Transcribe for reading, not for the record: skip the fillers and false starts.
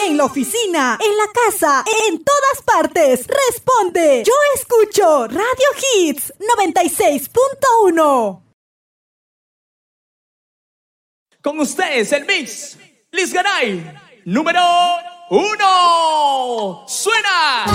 en la oficina, en la casa, en todas partes. Responde. Yo escucho Radio Hits 96.1. Con ustedes el mix Liz Garay número 1. ¡Suena!